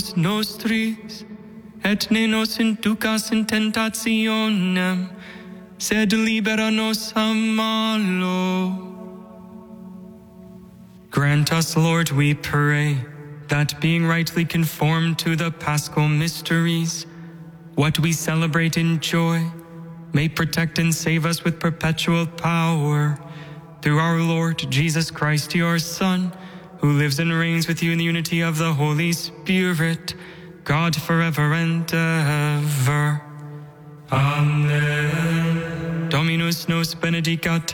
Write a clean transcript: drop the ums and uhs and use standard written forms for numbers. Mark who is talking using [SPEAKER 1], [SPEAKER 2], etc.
[SPEAKER 1] nostris, et ne nos inducas in tentationem, sed libera nos a malo. Grant us, Lord, we pray, that being rightly conformed to the Paschal mysteries, what we celebrate in joy may protect and save us with perpetual power, through our Lord Jesus Christ, your Son, who lives and reigns with you in the unity of the Holy Spirit, God forever and ever. Amen. Dominus nos benedicat,